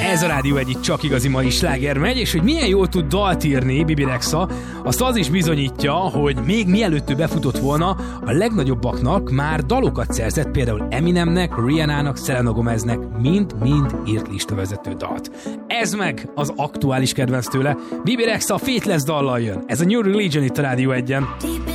Ez a Rádió egyik csak igazi mai sláger megy, és hogy milyen jól tud dalt írni Bibi Rexha, azt az is bizonyítja, hogy még mielőtt ő befutott volna, a legnagyobbaknak már dalokat szerzett, például Eminemnek, Rihannának, Selena Gomeznek, mind írt listavezető dalt. Ez meg az aktuális kedvenc tőle, Bibi Rexha Faithless dallal jön. Ez a New Religion itt a Rádió 1-en.